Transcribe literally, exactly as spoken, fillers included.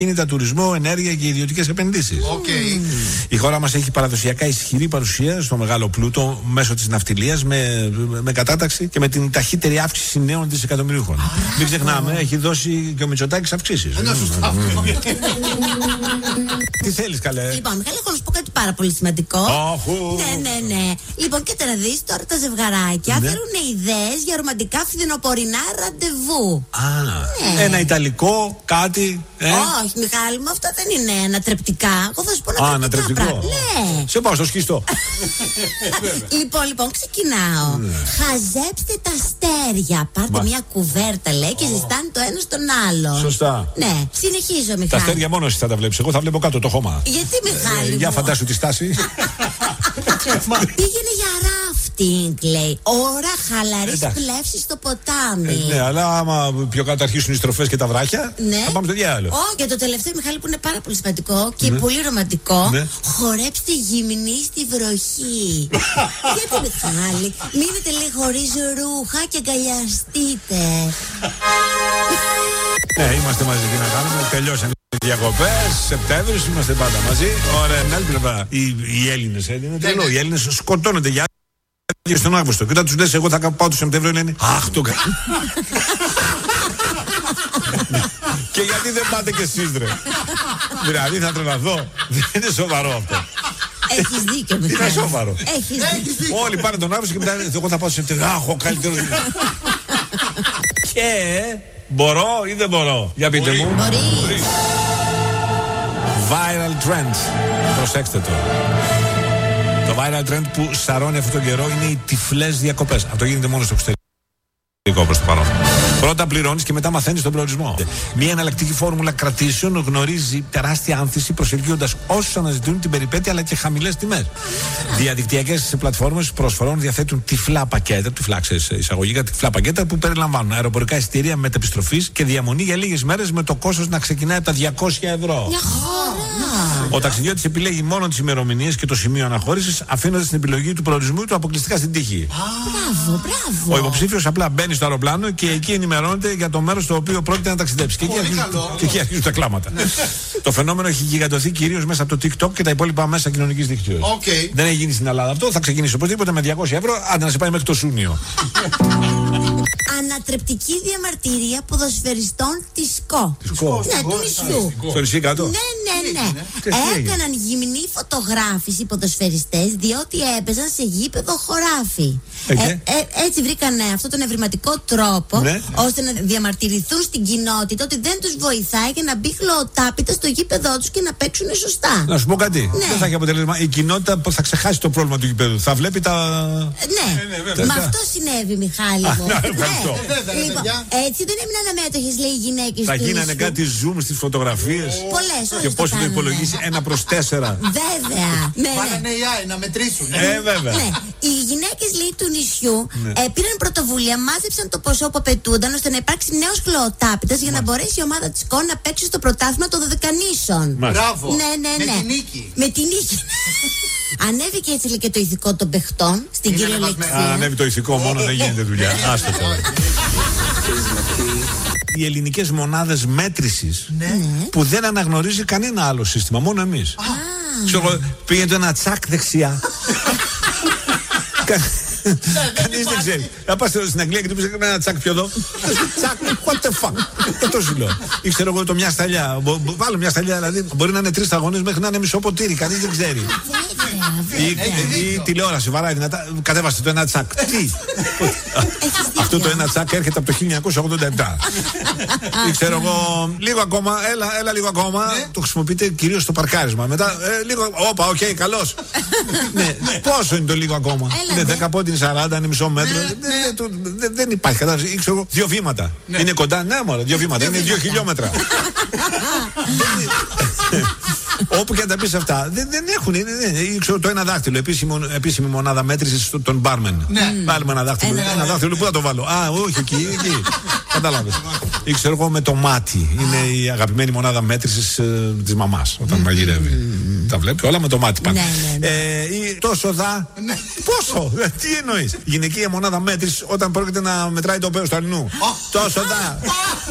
κίνητα, τουρισμό, ενέργεια και ιδιωτικές επενδύσεις. Okay. Η χώρα μας έχει παραδοσιακά ισχυρή παρουσία στο μεγάλο πλούτο μέσω της ναυτιλίας με, με κατάταξη και με την ταχύτερη αύξηση νέων δισεκατομμυρίων. Ah. Μην ξεχνάμε, έχει δώσει και ο Μητσοτάκης αυξήσεις. Ένα σωστά. Τι θέλεις, καλέ? Λοιπόν, Μιχάλη, έχω να σου πω κάτι πάρα πολύ σημαντικό. Oh. Ναι, ναι, ναι. Λοιπόν, και τώρα δεις, τώρα τα ζευγαράκια ναι. θέλουν ιδέες για ρομαντικά φθινοπορεινά ραντεβού. Α, ναι. Ένα ιταλικό, κάτι. Ε? Όχι, Μιχάλη μου, αυτά δεν είναι ανατρεπτικά. Εγώ θα σου πω ανατρεπτικά πράγματα. Ναι. Σε πάω στο σκιστό. Λοιπόν, λοιπόν, ξεκινάω. Ναι. Χαζέψτε τα αστέρια. Πάρτε Μα. μια κουβέρτα, λέει, και ζεστάνε το ένα στον άλλο. Σωστά. Ναι, συνεχίζω, Μιχάλη. Τα αστέρια μόνο εσύ θα τα βλέπεις. Εγώ θα βλέπω κάτω το χώμα. Γιατί, Μιχάλη? Ε, για φαντάσου τη στάση. Πήγαινε για ράφτινγκ, λέει. Ώρα χαλαρής πλεύσης στο ποτάμι. Ε, ναι, αλλά άμα πιο κάτω αρχίσουν οι στροφές και τα βράχια, ναι. θα πάμε στο διάλογο. Όχι, και το τελευταίο, Μιχάλη, που είναι πάρα πολύ σημαντικό και ναι. πολύ ρομαντικό. Ναι. Χορέψτε γυμνή στη βροχή. Γιατί, Μιχάλη, μείνετε λίγο χωρίς ρούχα και αγκαλιαστείτε. Ναι, είμαστε μαζί, τι να κάνουμε. Τελειώσαν οι διακοπές, Σεπτέμβριος, είμαστε πάντα μαζί. Ωραία, με άλλη πλευρά. Οι, οι Έλληνες, είναι τρελό. Οι Έλληνες σκοτώνονται για και στον Αύγουστο. Και όταν τους λες, εγώ θα πάω το Σεπτέμβριο, λένε αχ, το κάνω. Και γιατί δεν πάτε κι εσείς, ρε? Δηλαδή θα τρελαθώ. Δεν είναι σοβαρό αυτό. Έχεις δίκιο, Μιχάλη. Είναι σοβαρό. Έχεις δίκιο. Όλοι πάνε τον Αύγουστο και μετά εγώ θα πάω στο Σεπτέμβριο. Αχ, ο καλύτερος. Και μπορώ ή δεν μπορώ? Για πείτε μου. Μπορεί. Viral trend. Προσέξτε το. Το viral trend που σαρώνει αυτόν τον καιρό είναι οι τυφλές διακοπές. Αυτό γίνεται μόνο στο εξωτερικό προς το παρόν. Πρώτα πληρώνεις και μετά μαθαίνεις τον προορισμό. Μια εναλλακτική φόρμουλα κρατήσεων γνωρίζει τεράστια άνθηση, προσελκύοντας όσους αναζητούν την περιπέτεια αλλά και χαμηλές τιμές. Διαδικτυακές πλατφόρμες προσφορών διαθέτουν τυφλά πακέτα, τυφλά ξέρεις εισαγωγικά, τυφλά πακέτα που περιλαμβάνουν αεροπορικά εισιτήρια μετεπιστροφής και διαμονή για λίγες μέρες με το κόστος να ξεκινάει από τα διακόσια ευρώ. Μια χώρα. Ο ταξιδιώτης επιλέγει μόνο τις ημερομηνίες και το σημείο αναχώρησης, αφήνοντας την επιλογή του προορισμού του αποκλειστικά στην τύχη. Μπράβο, μπράβο. Ο υποψήφιος απλά μπαίνει στο αεροπλάνο και εκεί ενημερώνεται για το μέρος στο οποίο πρόκειται να ταξιδέψει. Και εκεί αρχίζουν, και εκεί αρχίζουν τα κλάματα. Το φαινόμενο έχει γιγαντωθεί κυρίως μέσα από το TikTok και τα υπόλοιπα μέσα κοινωνικής δικτύωσης. Okay. Δεν έχει γίνει στην Ελλάδα αυτό. Θα ξεκινήσει οπωσδήποτε με διακόσια ευρώ, άντε να σε πάει μέχρι το Σούνιο. Ανατρεπτική διαμαρτυρία ποδοσφαιριστών της ΣΚΟ. Της ΣΚΟ. Ναι, του νησιού. Στο νησί κάτω. Ναι, ναι, ναι. Έκαναν γυμνή φωτογράφηση οι ποδοσφαιριστές διότι έπαιζαν σε γήπεδο χωράφι. Ε, ε, ε, έτσι βρήκαν αυτόν τον ευρηματικό τρόπο ναι. ώστε να διαμαρτυρηθούν στην κοινότητα ότι δεν τους βοηθάει για να μπει χλωοτάπητα στο γήπεδό τους και να παίξουν σωστά. Να σου πω κάτι. Ναι. Δεν θα έχει αποτέλεσμα. Η κοινότητα θα ξεχάσει το πρόβλημα του γήπεδου. Θα βλέπει τα. Ναι, ε, ναι, μα αυτό συνέβη, Μιχάλη μου. Ευχαριστώ. Λοιπόν, έτσι δεν έμειναν αμέτωχες, λέει, οι γυναίκες. Θα γίνανε κάτι zoom στις φωτογραφίες. Πολλές, και πώς θα το υπολογίσει ένα προς τέσσερα. Βέβαια. Πάνε έι άι να μετρήσουν. Ε, βέβαια. Ναι. Οι γυναίκες, λέει, του νησιού ναι. ε, πήραν πρωτοβουλία, μάζεψαν το ποσό που απαιτούνταν ώστε να υπάρξει νέος χλωοτάπητας για να μπορέσει η ομάδα της ΚΟ να παίξει στο πρωτάθλημα των Δωδεκανήσων. Μπράβο. Ναι, ναι, ναι. Με την νίκη. Με την νίκη. Ανέβηκε έτσι, λέει, και το ηθικό των παιχτών στην κυριολεξία. Αν ανέβει το ηθικό μόνο δεν γίνεται δουλειά. Άστο τώρα. Οι ελληνικές μονάδες μέτρησης ναι. που δεν αναγνωρίζει κανένα άλλο σύστημα, μόνο εμείς. Ξέρω, πήγαινε το ένα τσακ δεξιά. Κανείς δεν ξέρει. Να πας στην Αγγλία και του πεις ένα τσακ πιο εδώ. Τσακ, what the fuck. Και τόσο λέω. Ή ξέρω εγώ το μια σταλιά. Βάλω μια σταλιά, δηλαδή μπορεί να είναι τρεις σταγόνες μέχρι να είναι μισό ποτήρι. Κανείς δεν ξέρει. Ή τηλεόραση βαράει δυνατά. Κατέβαστε το ένα τσακ. Τι. Αυτό το ένα τσακ έρχεται από το χίλια εννιακόσια ογδόντα επτά. Ή ξέρω εγώ. Λίγο ακόμα, έλα, έλα λίγο ακόμα. Το χρησιμοποιείτε κυρίως στο παρκάρισμα. Μετά λίγο. Όπα, οκ, καλώς. Πόσο είναι το λίγο ακόμα. Είναι δέκα πόντι. σαράντα, είναι μισό μέτρο. Ναι, ναι. Δεν, δεν, δεν υπάρχει κατάσταση. Ξέρω, δύο βήματα. Ναι. Είναι κοντά, ναι, μόνο δύο βήματα. Είναι δύο χιλιόμετρα. Όπου και να τα πει αυτά, δεν, δεν έχουν. Είναι, είναι, ξέρω, το ένα δάχτυλο, επίσημη, επίσημη μονάδα μέτρηση των μπάρμεν. Ναι. Βάλουμε ένα δάχτυλο. Ένα, ένα δάχτυλο, πού θα το βάλω. Α, όχι, εκεί, εκεί. Κατάλαβε. Ή ξέρω εγώ με το μάτι. Είναι η αγαπημένη μονάδα μέτρηση ε, τη μαμά όταν mm. μαγειρεύει. Mm. Τα βλέπει όλα με το μάτι πάνω. Ναι, ναι, ναι. Ε, ή τόσο δα. Ναι. Πόσο, τι εννοεί. Γυναικεία μονάδα μέτρηση όταν πρόκειται να μετράει το πέος του αλληνού. Τόσο δα.